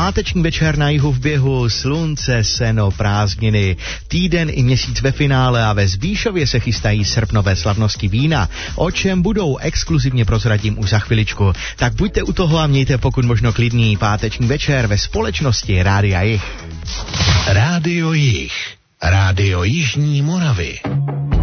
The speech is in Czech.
Páteční večer na jihu v běhu, slunce, seno, prázdniny, týden i měsíc ve finále a ve Zbíšově se chystají srpnové slavnosti vína. O čem budou, exkluzivně prozradím už za chviličku. Tak buďte u toho a mějte pokud možno klidný páteční večer ve společnosti Rádia Jih. Rádio Jih. Rádio Jižní Moravy.